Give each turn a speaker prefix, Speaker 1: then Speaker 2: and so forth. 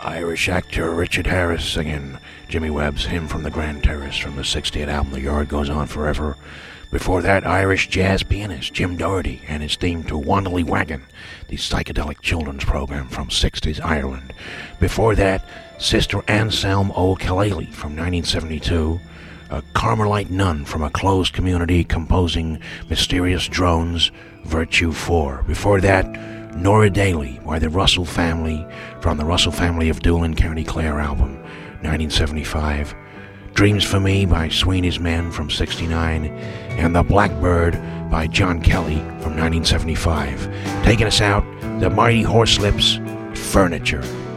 Speaker 1: Irish actor Richard Harris singing Jimmy Webb's Hymn from the Grand Terrace from the 60th album The Yard Goes On Forever. Before that, Irish jazz pianist Jim Doherty and his theme to Wanderly Wagon, the psychedelic children's program from 60s Ireland. Before that, Sister Anselm O'Kalele from 1972, a Carmelite nun from a closed community composing Mysterious Drones, Virtue 4. Before that, Nora Daly by the Russell Family from the Russell Family of Doolin, County Clare album, 1975. Dreams for Me by Sweeney's Men from 69, and The Blackbird by John Kelly from 1975. Taking us out, the Mighty Horselips, Furniture.